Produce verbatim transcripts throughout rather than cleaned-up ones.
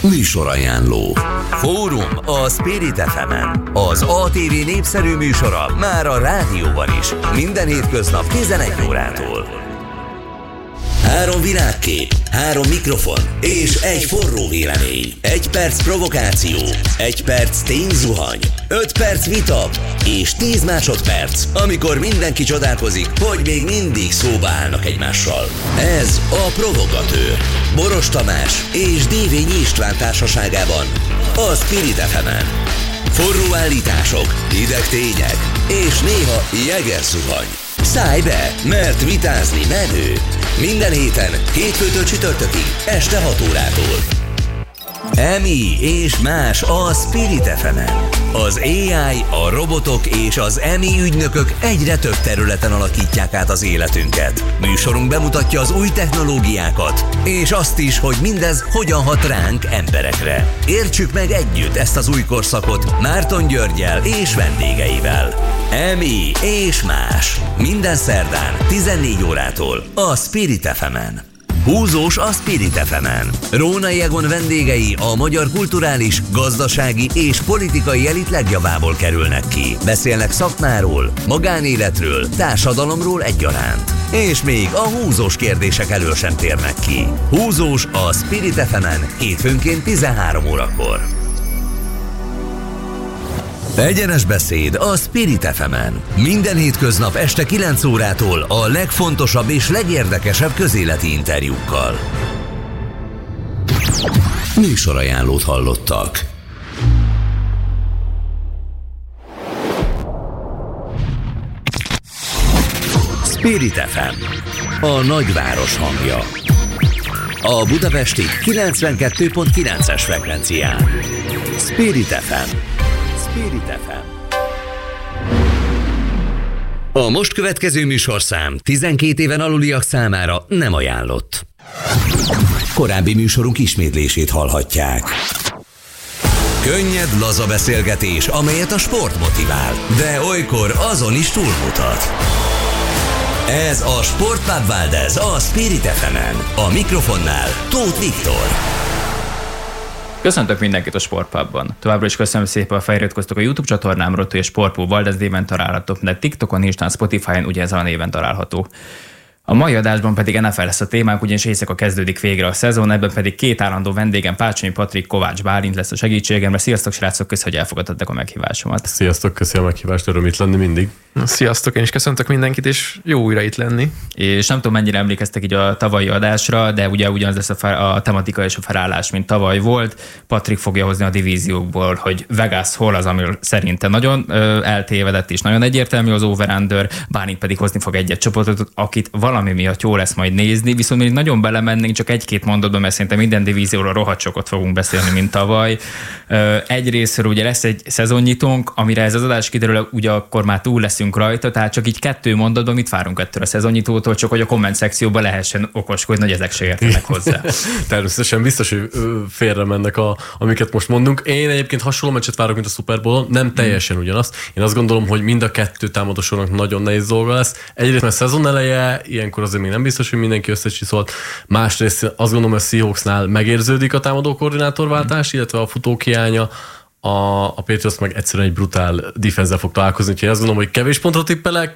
Műsorajánló. Fórum a Spirit ef emen. Az á té vé népszerű műsora már a rádióban is. Minden hétköznap tizenegy órától. Három világkép, három mikrofon és egy forró vélemény. Egy perc provokáció, egy perc tényzuhany, öt perc vita és tíz másodperc, amikor mindenki csodálkozik, hogy még mindig szóba állnak egymással. Ez a Provokatőr. Boros Tamás és Dévényi István társaságában a Spirit ef emen. Forró állítások, hideg tények és néha jeges zuhany. Szállj be, mert vitázni menő. Minden héten, hétfőtől csütörtökig, este hat órától. Emi és más a Spirit ef emen. Az á i, a robotok és az Emi ügynökök egyre több területen alakítják át az életünket. Műsorunk bemutatja az új technológiákat, és azt is, hogy mindez hogyan hat ránk emberekre. Értsük meg együtt ezt az új korszakot Márton Györggyel és vendégeivel. Emi és más. Minden szerdán tizennégy órától a Spirit ef emen. Húzós a Spirit ef emen. Rónai Egon vendégei a magyar kulturális, gazdasági és politikai elit legjavából kerülnek ki. Beszélnek szakmáról, magánéletről, társadalomról egyaránt. És még a húzós kérdések elől sem térnek ki. Húzós a Spirit ef emen hétfőnként tizenhárom órakor. Egyenes beszéd a Spirit ef emen. Minden hétköznap este kilenc órától a legfontosabb és legérdekesebb közéleti interjúkkal. Műsorajánlót hallottak. Spirit ef em, a nagyváros hangja. A budapesti kilencvenkettő pont kilences frekvencián. Spirit ef em. Spirit ef em. A most következő műsorszám tizenkét éven aluliak számára nem ajánlott. Korábbi műsorunk ismétlését hallhatják. Könnyed, laza beszélgetés, amelyet a sport motivál, de olykor azon is túlmutat. Ez a Sportpub Valdez a Spirit ef emen. A mikrofonnál Tóth Viktor. Köszöntök mindenkit a Sportpubban. Továbbra is köszönöm szépen, ha feliratkoztok a YouTube csatornámra, hogy Sportpub Valdez néven találhatok, de TikTokon, Instán, Spotify-on ugyanezen a néven található. A mai adásban pedig en ef el lesz a témánk, ugyanis éjszaka kezdődik végre a szezon, ebben pedig két állandó vendégem, Pácsonyi Patrik, Kovács Bálint lesz a segítségemre. Sziasztok, srácok, köszönöm, hogy elfogadtatok a meghívásomat. Sziasztok, köszönöm a meghívást, öröm itt lenni mindig. Sziasztok, én is köszöntök mindenkit, és jó újra itt lenni. És nem tudom, mennyire emlékeztek így a tavalyi adásra, de ugye ugyanaz lesz a, fel, a tematika és a felállás, mint tavaly volt. Patrik fogja hozni a divíziókból, hogy Vegas hol az, amiről szerintem nagyon ö, eltévedett és nagyon egyértelmű az over-under, Bálint pedig hozni fog egy-egy csoportot, akit valami miatt jó lesz majd nézni, viszont még nagyon belemennénk csak egy-két mondatban, mert szerintem minden divízióról rohadt sokat fogunk beszélni, mint tavaly. Egyrészről ugye lesz egy szezonnyitónk, amire ez az adás kiderül, ugye akkor már túl leszünk rajta, tehát csak így kettő mondatban mit várunk ettől a szezonnyitótól, csak hogy a komment szekcióban lehessen okoskodni, hogy ezek se értenek hozzá. Természetesen biztos, hogy félre mennek, a, amiket most mondunk. Én egyébként hasonló meccset várok, mint a Super Bowl-on, nem teljesen ugyanaz. Én azt gondolom, hogy mind a kettő támadósornak nagyon nehéz dolga lesz. Egyrészt mert szezon eleje, ilyenkor azért még nem biztos, hogy mindenki összecsiszolt. Másrészt azt gondolom, hogy a Seahawksnál megérződik a támadó koordinátorváltás, illetve a futók hiánya. A, a Patriots meg egyszerűen egy brutál defense-zel fog találkozni, úgyhogy azt gondolom, hogy kevés pontra tippelek,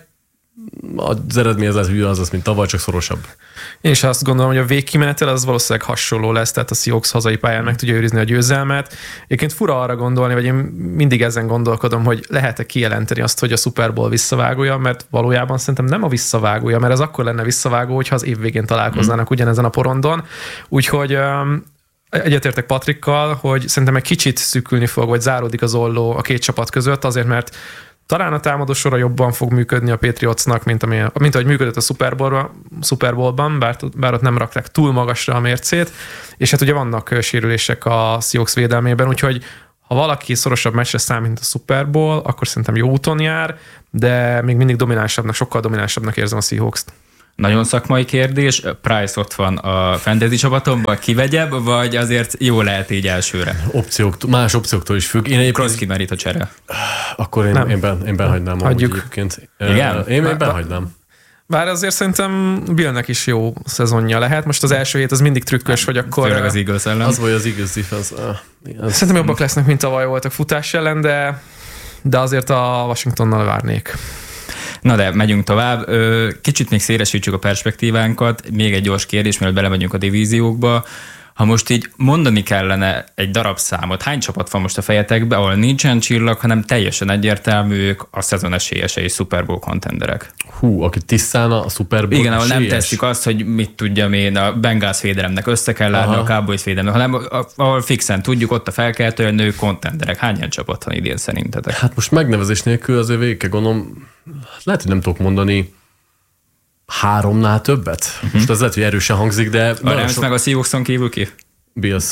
az eredmény az lesz az, az, mint tavaly, csak szorosabb. Én is azt gondolom, hogy a végkimenetel az valószínűleg hasonló lesz, tehát a Seahawks hazai pályán meg tudja őrizni a győzelmet. Egyébként fura arra gondolni, vagy én mindig ezen gondolkodom, hogy lehet-e kijelenteni azt, hogy a Super Bowl visszavágója, mert valójában szerintem nem a visszavágója, mert ez akkor lenne visszavágó, hogyha az év végén találkoznának mm. ugyanezen a porondon. Úgyhogy um, egyetértek Patrikkal, hogy szerintem egy kicsit szűkülni fog, vagy záródik az olló a két csapat között, azért mert talán a támadó sora jobban fog működni a Patriotsnak, mint, ami, mint ahogy működött a Super Bowl-ban, Super Bowl-ban, bár, bár ott nem rakták túl magasra a mércét, és hát ugye vannak sérülések a Seahawks védelmében, úgyhogy ha valaki szorosabb meccsre számít, mint a Super Bowl, akkor szerintem jó úton jár, de még mindig dominánsabbnak, sokkal dominánsabbnak érzem a Seahawks-t. Nagyon szakmai kérdés, Price ott van a fantasy csapatomban, kivegyebb, vagy azért jó lehet így elsőre? Opciók, más opcióktól is függ. Én Cross kimerít a csere. Akkor én, én, ben, én benhagynám. Hagyjuk. Egyébként. Igen? Én, én benhagynám. Bár azért szerintem Billnek is jó szezonja lehet. Most az első hét az mindig trükkös, hogy akkor... Főleg az Eagles ellen. Az vagy az Eagles defense. Ah, szerintem jobbak lesznek, mint tavaly voltak futás ellen, de, de azért a Washingtonnal várnék. Na de megyünk tovább. Kicsit még szélesítsük a perspektívánkat. Még egy gyors kérdés, mielőtt belemegyünk a divíziókba. Ha most így mondani kellene egy darabszámot, hány csapat van most a fejetekbe, ahol nincsen csillag, hanem teljesen egyértelműek a szezon esélyesei és Super Bowl contenderek? Hú, aki tisztán a Super Bowl igen, ahol esélyes. nem tesszük azt, hogy mit tudjam én, a Bengals védelemnek össze kell állni, a Cowboys védelemnek, hanem ahol fixen tudjuk, ott a felkeltő nők contenderek. Hány ilyen csapat van idén szerintetek? Hát most megnevezés nélkül azért végig kell gondolom, lehet, hogy nem tudok mondani háromnál többet. Uh-huh. Most az lehet, hogy erősen hangzik, de... A Rams sok... meg a Seahawkson kívül ki? Bills.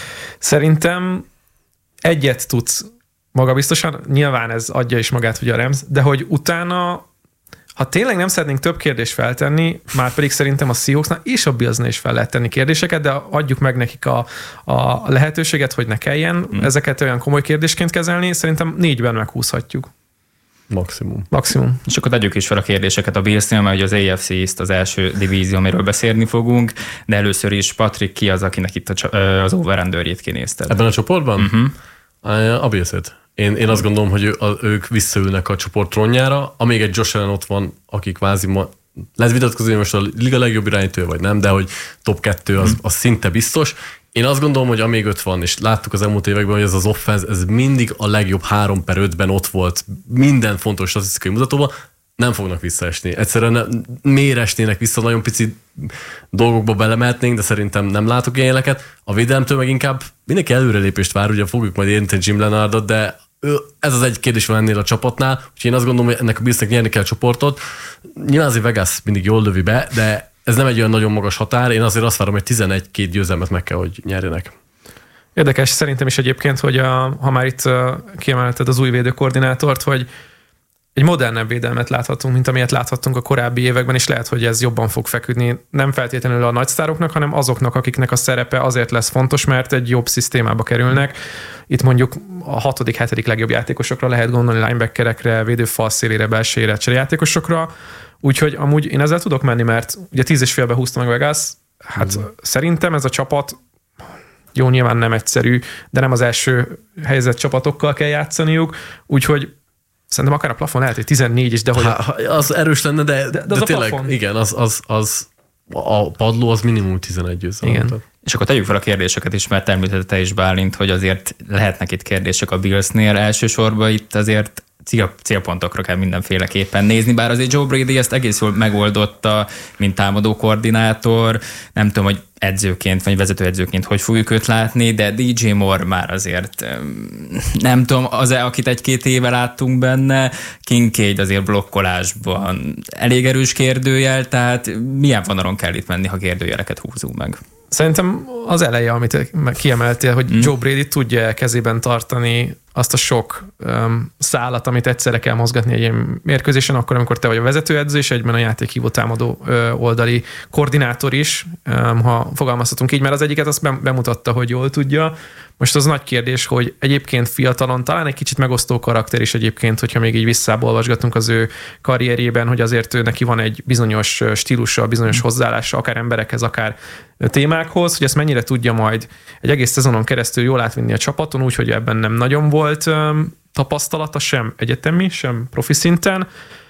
Szerintem egyet tudsz magabiztosan, nyilván ez adja is magát ugye a Rams, de hogy utána, ha tényleg nem szeretnénk több kérdést feltenni, már pedig szerintem a Seahawksnál és a Billsnél is fel lehet tenni kérdéseket, de adjuk meg nekik a, a lehetőséget, hogy ne kelljen hmm. ezeket olyan komoly kérdésként kezelni, szerintem négyben meghúzhatjuk. Maximum. Maximum. És akkor tegyük is fel a kérdéseket a Billsnél, mert az á ef cé East az első divízió, amiről beszélni fogunk, de először is Patrik, ki az, akinek itt az over-underjét kinézted? Ebben a csoportban? Uh-huh. A Bills-et. Én, én azt gondolom, hogy ő, a, ők visszaülnek a csoport trónjára, amíg egy Josh Allen ott van, aki kvázi ma, lehet vitatkozni, hogy most a liga legjobb irányítő vagy nem, de hogy top kettő az, az szinte biztos. Én azt gondolom, hogy amíg öt van, és láttuk az elmúlt években, hogy ez az offense, ez mindig a legjobb három per ötben ott volt minden fontos statisztikai mutatóban, nem fognak visszaesni. Egyszerűen miért esnének vissza, nagyon pici dolgokba belemehetnénk, de szerintem nem látok ilyen jeleket. A védelemtől meg inkább mindenki előrelépést vár, ugye fogjuk majd érinteni Jim Leonardot, de ez az egy kérdés van ennél a csapatnál, úgyhogy én azt gondolom, hogy ennek a Billsnek nyerni kell a csoportot. Nyilván azért Vegas mindig jól lövi be, de ez nem egy olyan nagyon magas határ, én azért azt várom, hogy tizenegy-két győzelmet meg kell, hogy nyerjenek. Érdekes szerintem is egyébként, hogy a, ha már itt kiemelted az új védőkoordinátort, hogy egy modernebb védelmet láthatunk, mint amilyet láthattunk a korábbi években, és lehet, hogy ez jobban fog feküdni nem feltétlenül a nagysztároknak, hanem azoknak, akiknek a szerepe azért lesz fontos, mert egy jobb szisztémába kerülnek. Itt mondjuk a hatodik, hetedik legjobb játékosokra lehet gondolni, linebackerekre, védőfal szélére, belsőre, cserejátékosokra. Úgyhogy amúgy én ezzel tudok menni, mert ugye tíz és félbe húzta meg Vegas, hát mm. szerintem ez a csapat, jó, nyilván nem egyszerű, de nem az első helyzet csapatokkal kell játszaniuk, úgyhogy szerintem akár a plafon lehet, hogy tizennégy is, de hogy... Ha, az erős lenne, de, de, de, de tényleg, plafon. Igen, az, az, az, a padló az minimum tizenegy győzelem. És akkor tegyük fel a kérdéseket is, mert említette te is, Bálint, hogy azért lehetnek itt kérdések a Billsnél. Elsősorban itt azért cél, célpontokra kell mindenféleképpen nézni, bár azért Joe Brady ezt egész jól megoldotta, mint támadó koordinátor. Nem tudom, hogy edzőként, vagy vezetőedzőként hogy fogjuk őt látni, de dé jé Moore már azért nem tudom, az-e, akit egy-két éve láttunk benne, Kincaid azért blokkolásban elég erős kérdőjel, tehát milyen vonalon kell itt menni, ha kérdőjeleket húzunk meg? Szerintem az eleje, amit kiemeltél, hogy mm. Joe Brady tudja kezében tartani azt a sok um, szálat, amit egyszerre kell mozgatni egy ilyen mérkőzésen, akkor, amikor te vagy a vezetőedző, és egyben a játékhívó támadó ö, oldali koordinátor is, um, ha fogalmazhatunk így, mert az egyiket azt bemutatta, hogy jól tudja. Most az nagy kérdés, hogy egyébként fiatalon talán egy kicsit megosztó karakter is egyébként, hogyha még így visszábolvasgatunk az ő karrierjében, hogy azért ő neki van egy bizonyos stílusa, bizonyos hozzáállása, akár emberekhez, akár témákhoz, hogy ezt mennyire tudja majd egy egész szezonon keresztül jól átvinni a csapaton, úgyhogy ebben nem nagyon volt um, tapasztalata, sem egyetemi, sem profi szinten,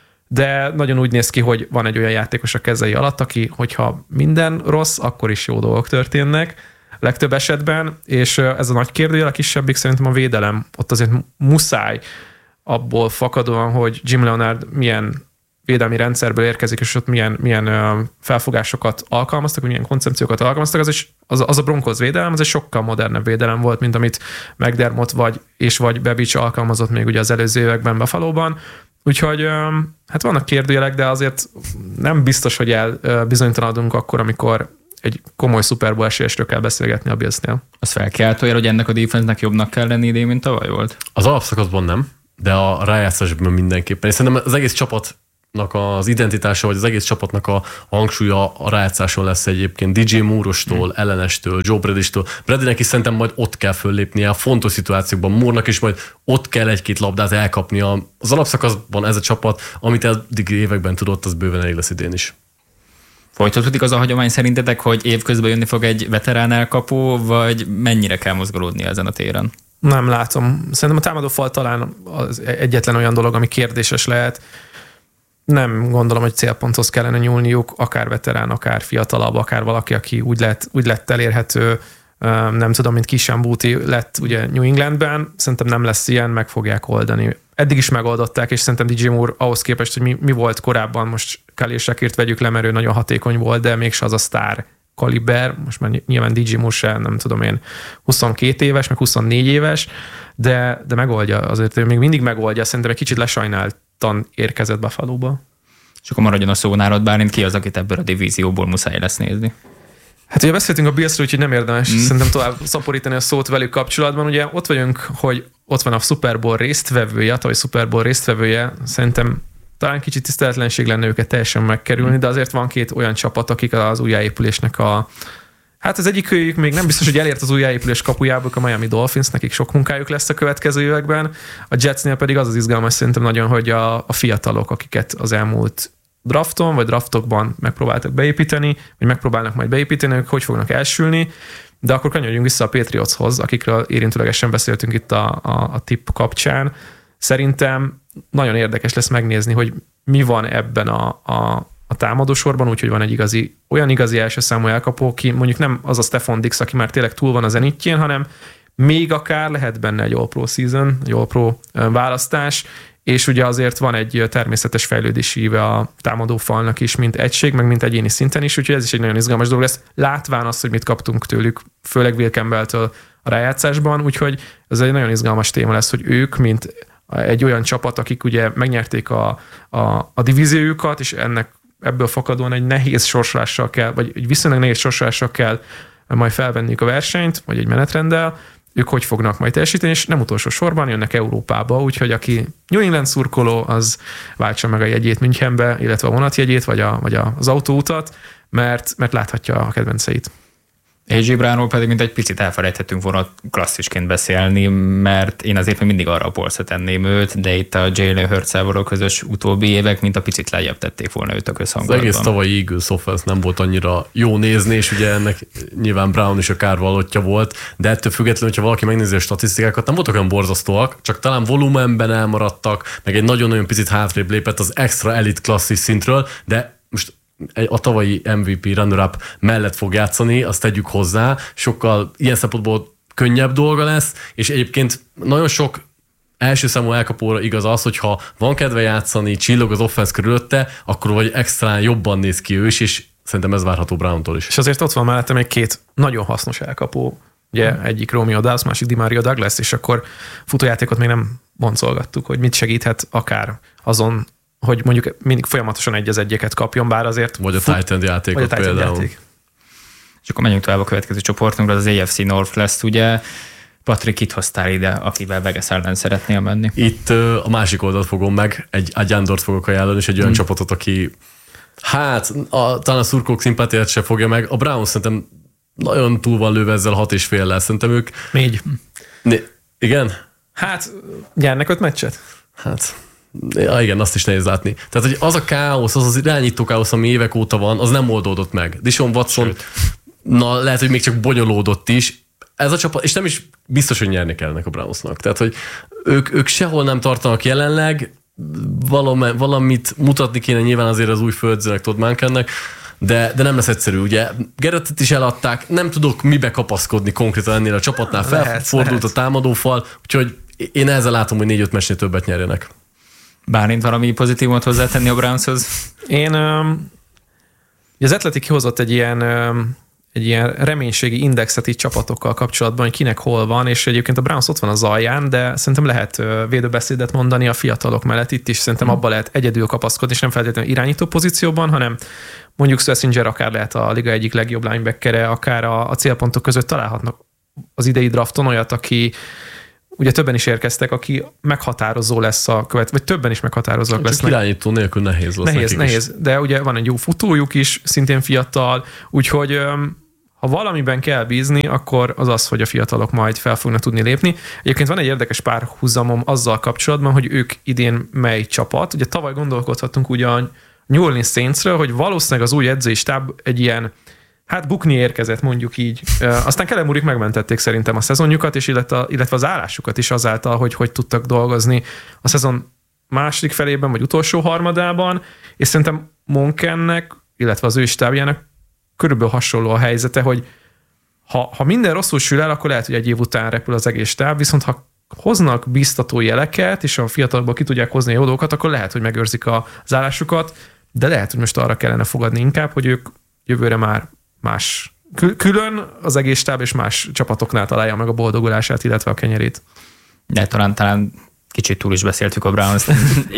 de nagyon úgy néz ki, hogy van egy olyan játékos a kezei alatt, aki, hogyha minden rossz, akkor is jó dolgok történnek legtöbb esetben, és ez a nagy kérdőjel, a kisebbik szerintem a védelem. Ott azért muszáj abból fakadóan, hogy Jim Leonard milyen védelmi rendszerből érkezik, és ott milyen, milyen felfogásokat alkalmaztak, milyen koncepciókat alkalmaztak, az, is, az, az a Broncos védelem, az egy sokkal modernebb védelem volt, mint amit McDermott vagy, és vagy Bebics alkalmazott még ugye az előző években Buffalóban. Úgyhogy hát vannak kérdőjelek, de azért nem biztos, hogy elbizonytalanodunk akkor, amikor egy komoly Super Bowl esélyesről kell beszélgetni a Billsnél. Az felkeltő, hogy ennek a defense-nek jobbnak kell lenni idén, mint tavaly volt? Az alapszakaszban nem, de a rájátszásban mindenképpen. És szerintem az egész csapat az identitása, vagy az egész csapatnak a hangsúlya a rájátszáson lesz egyébként. dé jé Moore-ostól, hmm. Ellenestől, Joe Bradytől. Bradynek is szerintem majd ott kell föllépnie a fontos szituációkban. Moore-nak is majd ott kell egy-két labdát elkapnia. Az alapszakaszban ez a csapat, amit eddig években tudott, az bőven elég lesz idén is. Folytatódik az a hagyomány szerintetek, hogy évközben jönni fog egy veterán elkapó, vagy mennyire kell mozgolódni ezen a téren? Nem látom. Szerintem a támadófal talán az egyetlen olyan dolog, ami kérdéses lehet. Nem gondolom, hogy célponthoz kellene nyúlniuk, akár veterán, akár fiatalabb, akár valaki, aki úgy lett, úgy lett elérhető, nem tudom, mint Kishan Booty lett ugye New Englandben. Szerintem nem lesz ilyen, meg fogják oldani. Eddig is megoldották, és szerintem dé jé Moore ahhoz képest, hogy mi, mi volt korábban, most Khalil Shakirt vegyük le, mert ő nagyon hatékony volt, de mégse az a sztár kaliber, most már nyilván dé jé Moore se, nem tudom én, huszonkét éves, meg huszonnégy éves, de, de megoldja, azért ő még mindig megoldja, szerintem egy kicsit lesajnáltan érkezett Buffalóba. És akkor maradjon a szónárod, Bálint, ki az, akit ebből a divízióból muszáj lesz nézni? Hát ugye beszéltünk a Billsről, úgyhogy nem érdemes mm. szerintem tovább szaporítani a szót velük kapcsolatban. Ugye ott vagyunk, hogy ott van a Super Bowl résztvevője, a tavalyi Super Bowl résztvevője, szerintem talán kicsit tiszteletlenség lenne őket teljesen megkerülni, de azért van két olyan csapat, akik az újjáépülésnek a... Hát az egyikőjük még nem biztos, hogy elért az újjáépülés kapujából, a Miami Dolphins, nekik sok munkájuk lesz a következő években. A Jetsnél pedig az az izgalmas szerintem nagyon, hogy a, a fiatalok, akiket az elmúlt drafton, vagy draftokban megpróbáltak beépíteni, vagy megpróbálnak majd beépíteni, ők hogy fognak elsülni, de akkor kanyarodjunk vissza a Patriotshoz, akikről érintőlegesen beszéltünk itt a, a, a tipp kapcsán. Szerintem nagyon érdekes lesz megnézni, hogy mi van ebben a, a, a támadósorban, úgyhogy van egy igazi, olyan igazi első számú elkapó, ki mondjuk nem az a Stefon Diggs, aki már tényleg túl van a zenitjén, hanem még akár lehet benne egy All-Pro season, egy All-Pro választás, és ugye azért van egy természetes fejlődési íve a támadófalnak is, mint egység, meg mint egyéni szinten is, úgyhogy ez is egy nagyon izgalmas dolog lesz. Látván azt, hogy mit kaptunk tőlük, főleg Will Campbelltől a rájátszásban, úgyhogy ez egy nagyon izgalmas téma lesz, hogy ők, mint egy olyan csapat, akik ugye megnyerték a, a, a divíziójukat, és ennek ebből fakadóan egy nehéz sorsolással kell, vagy egy viszonylag nehéz sorsolással kell majd felvenniük a versenyt, vagy egy menetrenddel, ők hogy fognak majd teljesíteni, és nem utolsó sorban jönnek Európába, úgyhogy aki New England szurkoló, az váltsa meg a jegyét Münchenbe, illetve a vonatjegyét, vagy, a, vagy az autóutat, mert, mert láthatja a kedvenceit. á jé Brownról pedig mint egy picit elfelejthetünk volna klasszisként beszélni, mert én azért még mindig arra a polcra tenném őt, de itt a Jalen Hurts-el való közös utóbbi évek, mint a picit lejjebb tették volna őt a közhangulatban. Az egész tavalyi Eagles offense nem volt annyira jó nézni, és ugye ennek nyilván Brown is a kárvallottja volt, de ettől függetlenül, hogyha valaki megnézi a statisztikákat, nem voltak olyan borzasztóak, csak talán volumenben elmaradtak, meg egy nagyon-nagyon picit hátrébb lépett az extra elite klasszis szintről, de most a tavalyi em vé pé runner-up mellett fog játszani, azt tegyük hozzá, sokkal ilyen szempontból könnyebb dolga lesz, és egyébként nagyon sok első számú elkapóra igaz az, hogyha van kedve játszani, csillog az offense körülötte, akkor vagy extrán jobban néz ki ő is, és szerintem ez várható Browntól is. És azért ott van mellette még két nagyon hasznos elkapó, ugye hmm. egyik Romeo Doubs, másik Demario Douglas, és akkor futójátékot még nem boncolgattuk, hogy mit segíthet akár azon, hogy mondjuk mindig folyamatosan egy az egyeket kapjon, bár azért... Vagy a fut... tight end játékot vagy a tight end például. Játék. És akkor menjünk tovább a következő csoportunkra, az á ef cé North lesz, ugye. Patrik, kit hoztál ide, akivel Vegas ellen szeretnél menni? Itt uh, a másik oldalt fogom meg, egy Agyandort fogok ajánlani, és egy olyan hmm. csapatot, aki hát a, talán a szurkolók szimpátiát se fogja meg. A Browns szerintem nagyon túl van lőve ezzel hat és féllel. Szerintem ők... Négy. Né- igen? Hát, gyernek öt meccset? Hát... Ja, igen, azt is nehéz látni. Tehát, hogy az a káosz, az az irányító káosz, ami évek óta van, az nem oldódott meg. Deshaun Watson, Sőt. na lehet, hogy még csak bonyolódott is. Ez a csapat, és nem is biztos, hogy nyerni kellene a Brownsnak. Tehát, hogy ők, ők sehol nem tartanak jelenleg, valami, valamit mutatni kéne nyilván azért az új földzenek Todd Monkennek, de, de nem lesz egyszerű. Ugye Garrettet is eladták, nem tudok mibe kapaszkodni konkrétan ennél a csapatnál, felfordult a támadófal, úgyhogy én ezzel látom, hogy négy-öt meccsnél többet nyerjenek. Bálint valami pozitívot hozzátenni a Brownshoz? Én um, az Athletic kihozott egy ilyen, um, egy ilyen reménységi indexet így csapatokkal kapcsolatban, hogy kinek hol van, és egyébként a Browns ott van az alján, de szerintem lehet uh, védőbeszédet mondani a fiatalok mellett itt is, szerintem abba lehet egyedül kapaszkodni, és nem feltétlenül irányító pozícióban, hanem mondjuk Schlesinger akár lehet a liga egyik legjobb linebackere, akár a, a célpontok között találhatnak az idei drafton olyat, aki ugye többen is érkeztek, aki meghatározó lesz a követ, vagy többen is meghatározók Csak lesznek. irányító nélkül nehéz lesz. Nehéz, nehéz, is. De ugye van egy jó futójuk is, szintén fiatal, úgyhogy ha valamiben kell bízni, akkor az az, hogy a fiatalok majd fel fognak tudni lépni. Egyébként van egy érdekes párhuzamom azzal kapcsolatban, hogy ők idén mely csapat. Ugye tavaly gondolkodhattunk ugye a New Orleans Saintsről, hogy valószínűleg az új edzői stáb egy ilyen, hát bukni érkezett, mondjuk így. Aztán Kellen Moorék megmentették szerintem a szezonjukat, és illetve, illetve az állásukat is azáltal, hogy hogy tudtak dolgozni a szezon második felében, vagy utolsó harmadában, és szerintem Monkennek, illetve az ő stábjának körülbelül hasonló a helyzete, hogy ha, ha minden rosszul sül el, akkor lehet, hogy egy év után repül az egész stáb, viszont ha hoznak biztató jeleket, és a fiatalokból ki tudják hozni a jó dolgokat, akkor lehet, hogy megőrzik az állásukat, de lehet, hogy most arra kellene fogadni inkább, hogy ők jövőre már más, külön az egész stáb és más csapatoknál találja meg a boldogulását, illetve a kenyerét. De talán, talán kicsit túl is beszéltük a Browns-t,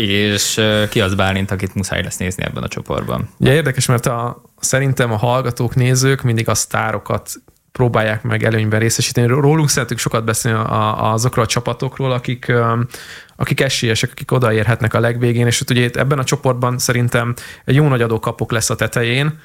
és ki az Bálint, akit muszáj lesz nézni ebben a csoportban. Ugye érdekes, mert a, szerintem a hallgatók, nézők mindig a sztárokat próbálják meg előnyben részesíteni. Rólunk szeretünk sokat beszélni a, azokról a csapatokról, akik, akik esélyesek, akik odaérhetnek a legvégén, és ugye itt ebben a csoportban szerintem egy jó nagy adókapok lesz a tetején,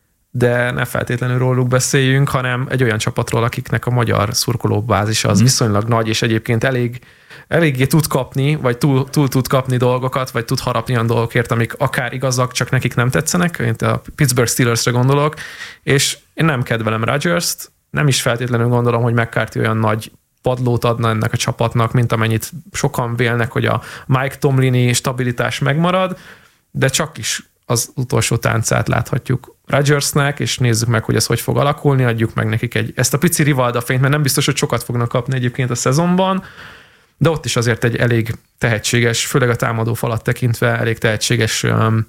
de ne feltétlenül róluk beszéljünk, hanem egy olyan csapatról, akiknek a magyar szurkolóbázisa az mm. viszonylag nagy, és egyébként elég, eléggé tud kapni, vagy túl, túl tud kapni dolgokat, vagy tud harapni olyan dolgokért, amik akár igazak, csak nekik nem tetszenek. Én a Pittsburgh Steelersre gondolok, és én nem kedvelem Rodgers-t, nem is feltétlenül gondolom, hogy McCarthy olyan nagy padlót adna ennek a csapatnak, mint amennyit sokan vélnek, hogy a Mike Tomlini stabilitás megmarad, de csak is az utolsó táncát láthatjuk Rodgersnek, és nézzük meg, hogy ez hogy fog alakulni, adjuk meg nekik egy, ezt a pici Rivalda fényt, mert nem biztos, hogy sokat fognak kapni egyébként a szezonban, de ott is azért egy elég tehetséges, főleg a támadó falat tekintve elég tehetséges um,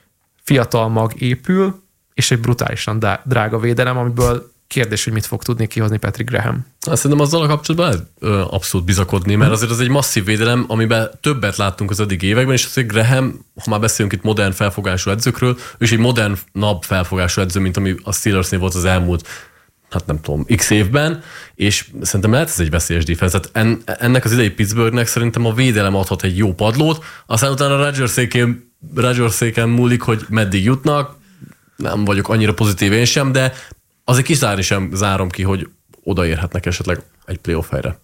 fiatal mag épül, és egy brutálisan drága védelem, amiből kérdés, hogy mit fog tudni kihozni Patrick Graham. Azt szerintem azzal a kapcsolatban lehet abszolút bizakodni, mert azért az egy masszív védelem, amiben többet láttunk az eddig években, és azért Graham, ha már beszélünk itt modern felfogású edzőkről, ő is egy modernabb felfogású edző, mint ami a Steelersnél volt az elmúlt, hát nem tudom, x évben, és szerintem lehet ez egy veszélyes defense. Tehát ennek az idei Pittsburghnek szerintem a védelem adhat egy jó padlót, aztán utána a Rodgers-széken, Rodgers-széken múlik, hogy meddig jutnak, nem vagyok annyira pozitív én sem, de azért kizárni sem zárom ki, hogy odaérhetnek esetleg egy playoff helyre.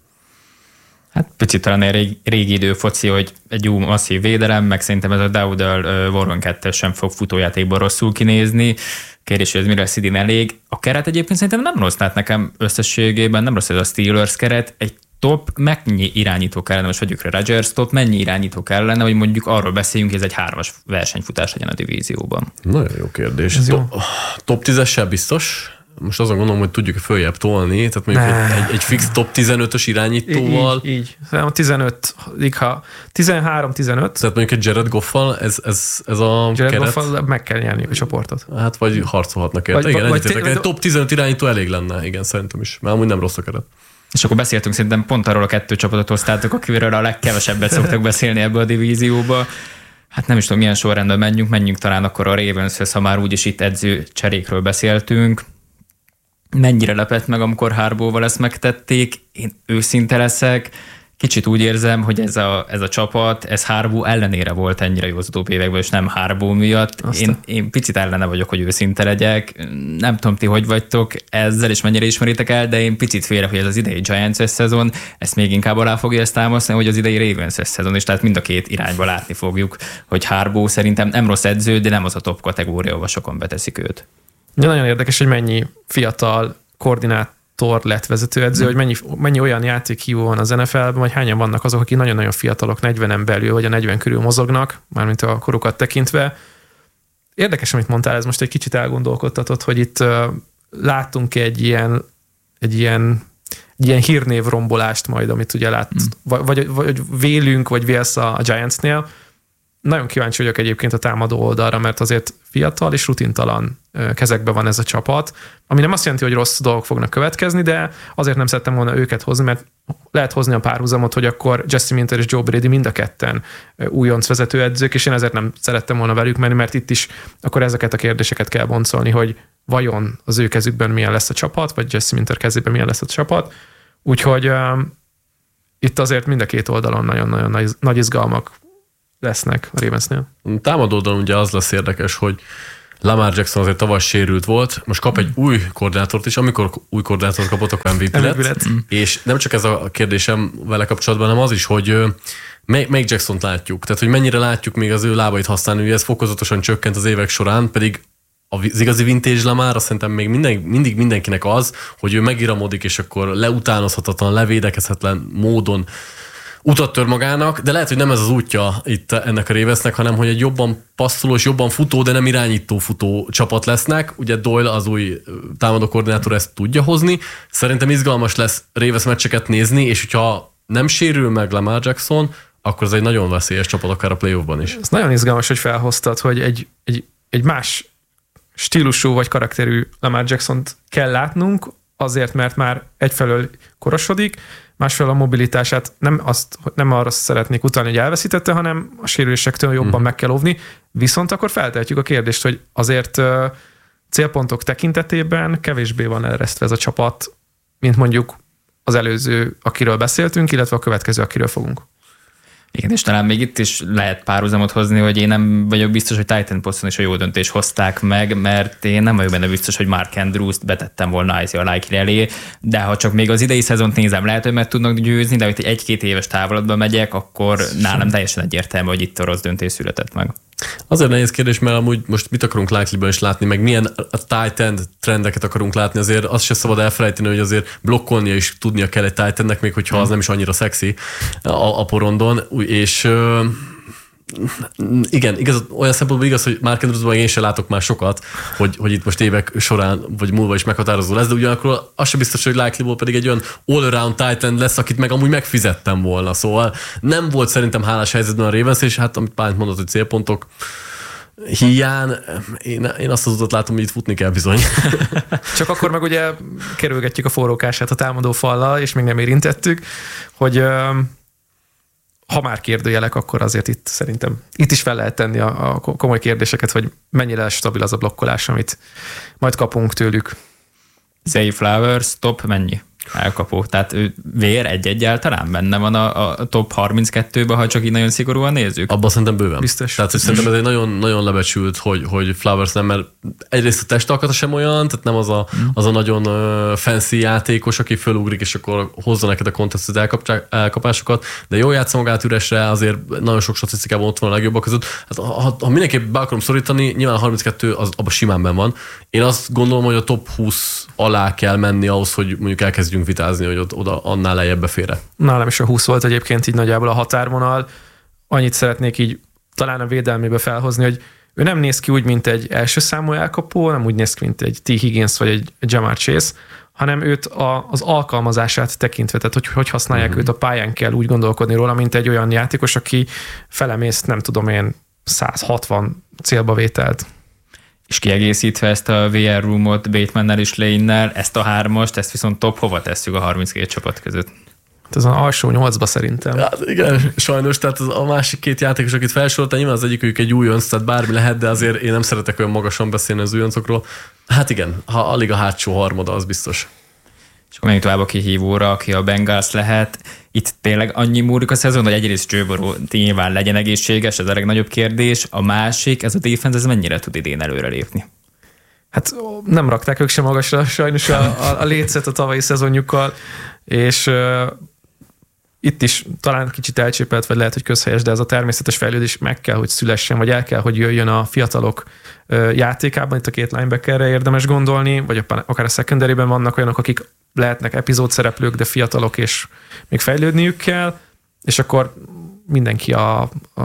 Hát picit talán egy régi, régi idő foci, hogy egy jó masszív védelem, meg szerintem ez a Dowdle Warren kettes sem fog futójátékban rosszul kinézni. Kérdés, hogy ez mire Szidin elég. A keret egyébként szerintem nem rossz, tehát nekem összességében nem rossz ez a Steelers keret. Egy top mennyi irányító kellene, most vegyük rá Rodgers, top mennyi irányító kellene, hogy mondjuk arról beszéljünk, hogy ez egy hármas versenyfutás legyen a divízióban. Nagyon jó kérdés. Ez top, jó. top tízessel biztos? Most azon gondolom, hogy tudjuk följebb tolni, tehát mondjuk egy, egy fix top tizenötös irányítóval. Így, így. A tizenöt, ha tizenhárom tizenöt. Tehát mondjuk egy Jared Goffal, ez, ez, ez a Jared keret. Goffal meg kell nyerni a csoportot. Hát vagy harcolhatnak érte. Igen, vagy egyetértek. Egy top tizenöt irányító elég lenne, igen, szerintem is. Mert amúgy nem rossz a keret. És akkor beszéltünk szerintem pont arról a kettő csapatot hoztátok, akiről a legkevesebbet szoktak beszélni ebbe a divízióba. Hát nem is tudom, milyen sorrendben menjünk, menjünk talán akkor a Ravenshez, ha már úgyis itt edző cserékről beszéltünk. Mennyire lepett meg, amikor Harbaughval ezt megtették? Én őszinte leszek. Kicsit úgy érzem, hogy ez a, ez a csapat, ez Harbaugh ellenére volt ennyire jó az utóbbi években, és nem Harbaugh miatt. Én, én picit ellene vagyok, hogy őszinte legyek. Nem tudom, ti hogy vagytok ezzel, és mennyire ismeritek el, de én picit félek, hogy ez az idei Giants-es szezon, ezt még inkább alá fogja ezt támasztani, hogy az idei Ravens-es szezon, és tehát mind a két irányba látni fogjuk, hogy Harbaugh szerintem nem rossz edző, de nem az a top kategória, ahol sokan beteszik őt. De nagyon érdekes, hogy mennyi fiatal koordinátor lett vezetőedző, mm. hogy mennyi, mennyi olyan játékhívó van az en ef el-ben, vagy hányan vannak azok, akik nagyon-nagyon fiatalok, negyvenen belül, vagy a negyven körül mozognak, mármint a korukat tekintve. Érdekes, amit mondtál, ez most egy kicsit elgondolkodtatott, hogy itt uh, láttunk egy ilyen, egy ilyen, egy ilyen hírnévrombolást majd, amit ugye lát, mm. vagy, vagy, vagy vélünk, vagy vélsz a Giantsnél. Nagyon kíváncsi vagyok egyébként a támadó oldalra, mert azért fiatal és rutintalan kezekben van ez a csapat, ami nem azt jelenti, hogy rossz dolgok fognak következni, de azért nem szerettem volna őket hozni, mert lehet hozni a párhuzamot, hogy akkor Jesse Minter és Joe Brady mind a ketten újonc vezetőedzők, és én ezért nem szerettem volna velük menni, mert itt is akkor ezeket a kérdéseket kell boncolni, hogy vajon az ő kezükben milyen lesz a csapat, vagy Jesse Minter kezében milyen lesz a csapat. Úgyhogy itt azért mind a két oldalon nagyon-nagyon nagy, nagy izgalmak lesznek a Ravensnél. Támadó oldalon ugye az lesz érdekes, hogy Lamar Jackson azért tavaly sérült volt, most kap egy új koordinátort is, amikor új koordinátort kapott, akkor em vé pé lett, és nem csak ez a kérdésem vele kapcsolatban, hanem az is, hogy melyik Jacksont látjuk, tehát hogy mennyire látjuk még az ő lábait használni, hogy ez fokozatosan csökkent az évek során, pedig az igazi vintage Lamar, azt szerintem még minden, mindig mindenkinek az, hogy ő megiramodik, és akkor leutánozhatatlan, levédekezhetetlen módon utat tör magának, de lehet, hogy nem ez az útja itt ennek a Ravensnek, hanem hogy egy jobban passzoló és jobban futó, de nem irányító futó csapat lesznek. Ugye Doyle, az új támadó koordinátor, ezt tudja hozni. Szerintem izgalmas lesz Ravens meccseket nézni, és hogyha nem sérül meg Lamar Jackson, akkor ez egy nagyon veszélyes csapat akár a playoffban is. Ez nagyon izgalmas, hogy felhoztad, hogy egy, egy, egy más stílusú vagy karakterű Lamar Jacksont kell látnunk, azért, mert már egyfelől korosodik, másfelől a mobilitását nem, azt, nem arra szeretnék utalni, hogy elveszítette, hanem a sérülésektől jobban hmm. meg kell óvni. Viszont akkor feltehetjük a kérdést, hogy azért uh, célpontok tekintetében kevésbé van eresztve ez a csapat, mint mondjuk az előző, akiről beszéltünk, illetve a következő, akiről fogunk. Igen, és talán még itt is lehet párhuzamot hozni, hogy én nem vagyok biztos, hogy Titan poszton is a jó döntést hozták meg, mert én nem vagyok benne biztos, hogy Mark Andrews-t betettem volna Isaiah Likely elé, de ha csak még az idei szezont nézem, lehet, hogy meg tudnak győzni, de hogy egy-két éves távolatba megyek, akkor nálam teljesen egyértelmű, hogy itt a rossz döntés született meg. Azért nehéz kérdés, mert amúgy most mit akarunk Likely-ben is látni, meg milyen a tight end trendeket akarunk látni, azért azt se szabad elfelejteni, hogy azért blokkolnia is tudnia kell egy tight endnek, még hogyha az nem is annyira szexi a, a porondon, és uh, igen, igaz, olyan szempontból igaz, hogy Mark Andrewsban én sem látok már sokat, hogy, hogy itt most évek során vagy múlva is meghatározó lesz, de ugyanakkor az sem biztos, hogy Likely-ból pedig egy olyan all-around tight end lesz, akit meg amúgy megfizettem volna. Szóval nem volt szerintem hálás helyzetben a Ravens, és hát amit Pánt mondott, hogy célpontok hiány, én, én azt az utat látom, hogy itt futni kell bizony. Csak akkor meg ugye kerülgetjük a forrókását a támadó fallal, és még nem érintettük, hogy ha már kérdőjelek, akkor azért itt szerintem itt is fel lehet tenni a, a komoly kérdéseket, hogy mennyire stabil az a blokkolás, amit majd kapunk tőlük. Zay Flowers top mennyi elkapó? Tehát ő vér egy egyáltalán benne van a, a top harminckettőben, ha csak így nagyon szigorúan nézzük? Abban szerintem bőven. Biztos. Tehát hogy szerintem ez egy nagyon, nagyon lebecsült, hogy, hogy Flowers nem, mert egyrészt a testalkata sem olyan, tehát nem az a, az a nagyon uh, fancy játékos, aki fölugrik, és akkor hozza neked a kontextus elkapásokat, de jól játsza magát üresre, azért nagyon sok statisztikában ott van a legjobbak között. Hát, ha, ha mindenképp be akarom szorítani, nyilván a harminckettő az abban simán benn van. Én azt gondolom, hogy a top húsz alá kell menni ahhoz, hogy mondjuk elkezdjünk vitázni, hogy ott, oda annál lejjebb befére. Nálam is a húsz volt egyébként így nagyjából a határvonal. Annyit szeretnék így talán a védelmébe felhozni, hogy ő nem néz ki úgy, mint egy első számú elkapó, nem úgy néz ki, mint egy T. Higgins vagy egy Jamar Chase, hanem őt a, az alkalmazását tekintve, tehát hogy, hogy használják uh-huh. őt a pályán, kell úgy gondolkodni róla, mint egy olyan játékos, aki felemészt, nem tudom én, száz hatvan célba vételt. És kiegészítve ezt a vé er Roomot Batemannel és Lane-nel, ezt a hármast, ezt viszont top hova tesszük a harminckét csapat között? Ez az alsó nyolcba szerintem. Hát igen, sajnos, tehát az a másik két játékos, akit felsoroltál, nyilván az egyikük egy újonc, tehát bármi lehet, de azért én nem szeretek olyan magasan beszélni az újoncokról. Hát igen, ha alig a hátsó harmada, az biztos. És akkor menjünk tovább a kihívóra, aki a Bengals lehet. Itt tényleg annyi múlik a szezon, hogy egyrészt Joe Burrow nyilván legyen egészséges, ez a legnagyobb kérdés. A másik, ez a defense, ez mennyire tud idén előrelépni? Hát nem rakták ők sem magasra sajnos a, a, a létszet a tavalyi szezonjukkal, és uh, itt is talán kicsit elcsépelt, vagy lehet, hogy közhelyes, de ez a természetes fejlődés meg kell, hogy szülessen, vagy el kell, hogy jöjjön a fiatalok uh, játékában. Itt a két linebackerre érdemes gondolni, vagy akár a secondary-ben vannak olyanok, akik lehetnek epizód szereplők, de fiatalok, és még fejlődniük kell, és akkor mindenki a, a,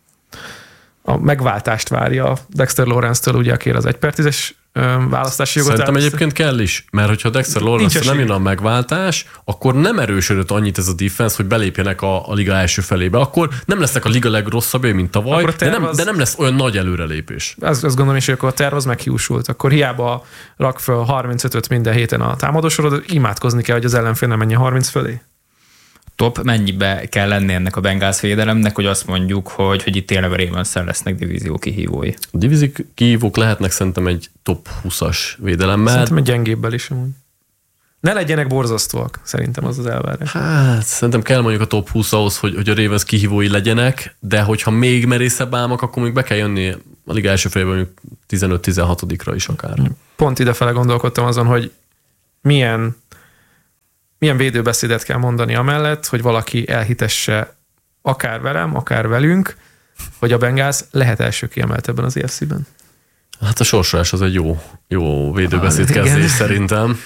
a megváltást várja Dexter Lawrence-től, ugye, aki az egy per tízes választási jogot. Szerintem egyébként kell is, mert hogyha Dexter Lawrence nem jön a megváltás, akkor nem erősödött annyit ez a defense, hogy belépjenek a, a liga első felébe. Akkor nem lesznek a liga legrosszabbé, mint tavaly, de nem, az... de nem lesz olyan nagy előrelépés. Azt, azt gondolom is, hogy akkor a terv az meghiúsult. Akkor hiába rak föl harmincötöt minden héten a támadósorod, imádkozni kell, hogy az ellenfél nem menjen harminc fölé. Top mennyibe kell lenni ennek a Bengals védelemnek, hogy azt mondjuk, hogy, hogy itt tényleg a Ravens-szel lesznek divízió kihívói? A divízió kihívók lehetnek szerintem egy top húszas védelemmel. Szerintem egy gyengébbel is amúgy. ne legyenek borzasztóak, szerintem az az elvárás. Hát, szerintem kell mondjuk a top húsz ahhoz, hogy, hogy a Ravens kihívói legyenek, de hogyha még merészebb álmok, akkor még be kell jönni a liga első fejében mondjuk tizenöt-tizenhatodikra is akár. Pont idefele gondolkodtam azon, hogy milyen, milyen védőbeszédet kell mondani amellett, hogy valaki elhitesse akár velem, akár velünk, hogy a Bengals lehet első kiemelt ebben az á ef cé-ben. Hát a sorsolás az egy jó, jó védőbeszéd kezdés szerintem.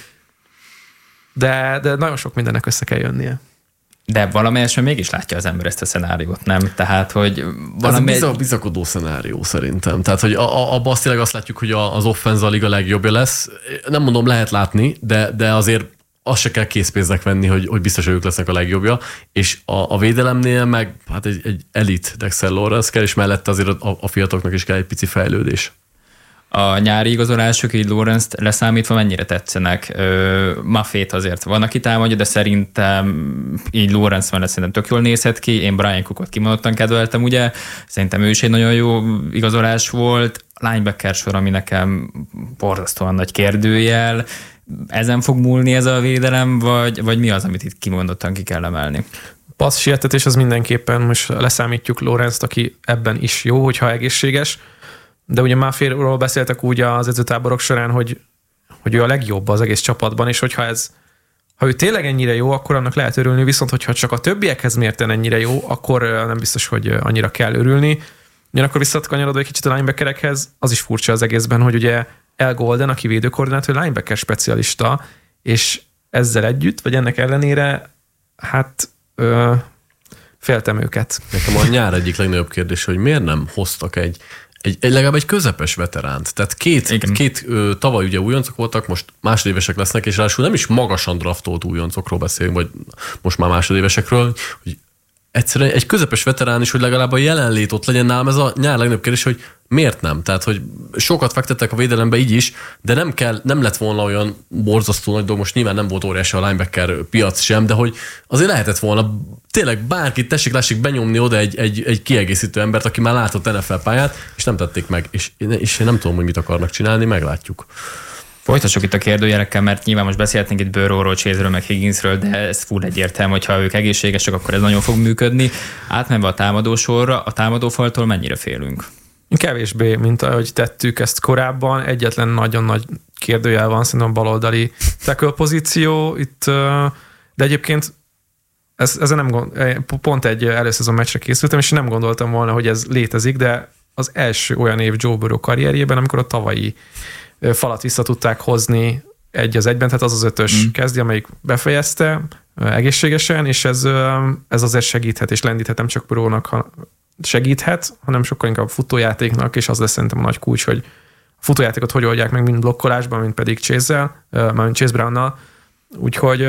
De, de nagyon sok mindennek össze kell jönnie. De valamelyesen mégis látja az ember ezt a szenáriót, nem? Tehát, hogy valami... Ez a bizakodó szenárió szerintem. Tehát, hogy abban azt tényleg azt látjuk, hogy az offense a liga legjobbja lesz. Nem mondom, lehet látni, de, de azért azt se kell készpénznek venni, hogy, hogy biztos, hogy ők lesznek a legjobbja. És a, a védelemnél meg hát egy, egy elit Dexter Lawrence kell, és mellette azért a, a fiataloknak is kell egy pici fejlődés. A nyári igazolások, így Lawrence-t leszámítva mennyire tetszenek? Maffét azért van, aki támadja, de szerintem így Lawrence mellett szerintem tök jól nézhet ki. Én Brian Cookot kimondottan kedveltem, ugye? Szerintem ő is egy nagyon jó igazolás volt. Linebacker sor, ami nekem borzasztóan nagy kérdőjel. Ezen fog múlni ez a védelem, vagy, vagy mi az, amit itt kimondottan ki kell emelni? Passz sietetés az mindenképpen, most leszámítjuk Lawrence-t, aki ebben is jó, hogyha egészséges. De ugye Mafféról beszéltek úgy az edzőtáborok során, hogy, hogy ő a legjobb az egész csapatban, és hogyha ez, ha ő tényleg ennyire jó, akkor annak lehet örülni, viszont hogyha csak a többiekhez mérten ennyire jó, akkor nem biztos, hogy annyira kell örülni. Ugyanakkor visszakanyarodva egy kicsit a linebackerekhez, az is furcsa az egészben, hogy ugye Al Golden, aki védőkoordinátor, linebacker specialista, és ezzel együtt, vagy ennek ellenére, hát ö, féltem őket. Nekem a nyár egyik legnagyobb kérdés, hogy miért nem hoztak egy Egy, egy, legalább egy közepes veteránt. Tehát két, két ö, tavaly ugye újoncok voltak, most másodévesek lesznek, és ráadásul nem is magasan draftolt újoncokról beszélünk, vagy most már másodévesekről, hogy egyszerűen egy közepes veterán is, hogy legalább a jelenlét ott legyen nálam, ez a nyár legnagyobb kérdés, hogy miért nem? Tehát, hogy sokat fektettek a védelembe így is, de nem kell, nem lett volna olyan borzasztó nagy dolog, most nyilván nem volt óriási a linebacker piac sem, de hogy azért lehetett volna tényleg bárkit tessék, lássék benyomni oda egy, egy, egy kiegészítő embert, aki már látott en ef el pályát, és nem tették meg. És, és én nem tudom, hogy mit akarnak csinálni, meglátjuk. Folytassuk itt a kérdőjelekkel, mert nyilván most beszélhetnénk itt Burrowról, Chase-ről, meg Higginsről, de ez full egyértelmű, hogyha ők egészségesek, akkor ez nagyon fog működni. Átmenve a támadósorra, a támadófaltól mennyire félünk? Kevésbé, mint ahogy tettük ezt korábban. Egyetlen nagyon nagy kérdőjel van szerintem a baloldali tackle pozíció. Itt, de egyébként ez, ezen nem gond, pont egy előszezon meccsre készültem, és nem gondoltam volna, hogy ez létezik, de az első olyan év Joe Burrow karrierjében, amikor a tavalyi falat vissza tudták hozni egy az egyben, tehát az az ötös mm. kezdi, amelyik befejezte egészségesen, és ez, ez azért segíthet, és lendíthet nem csak Burrownak segíthet, hanem sokkal inkább a futójátéknak, és az lesz szerintem a nagy kulcs, hogy a futójátékot hogy oldják meg, mind blokkolásban, mint pedig Chase-zel, mint Chase Brownnal. Úgyhogy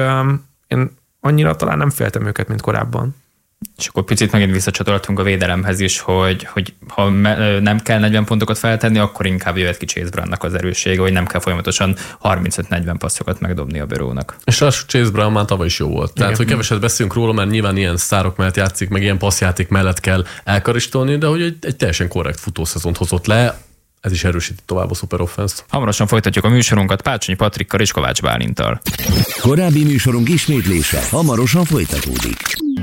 én annyira talán nem féltem őket, mint korábban. És akkor picit megint visszacsatolhatunk a védelemhez is, hogy, hogy ha nem kell negyven pontokat feltenni, akkor inkább jöhet ki Chase Brownnak az erőssége, hogy nem kell folyamatosan harmincöt-negyven passzokat megdobni a Burrownak. És az Chase Brown már tavaly is jó volt. Tehát, igen, hogy keveset beszélünk róla, mert nyilván ilyen sztárok mellett játszik, meg ilyen passzjáték mellett kell elkaristolni, de hogy egy, egy teljesen korrekt futószezont hozott le, ez is erősíti tovább a Super Offense-t. Hamarosan folytatjuk a műsorunkat Pácsonyi Patrikkal és Kovács Bálinttal. Korábbi műsorunk ismétlése hamarosan folytatódik.